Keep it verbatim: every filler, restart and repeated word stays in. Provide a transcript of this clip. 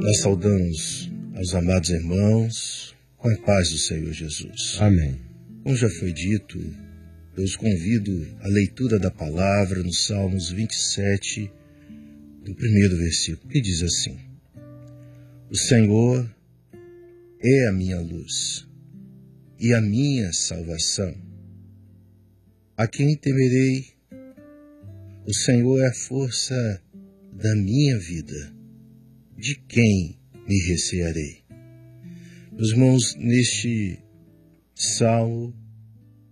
Nós saudamos aos amados irmãos com a paz do Senhor Jesus. Amém. Como já foi dito, eu os convido à leitura da palavra no Salmos vinte e sete, do primeiro versículo, que diz assim: O Senhor é a minha luz e a minha salvação. A quem temerei? O Senhor é a força da minha vida. De quem me recearei? Meus irmãos, neste salmo,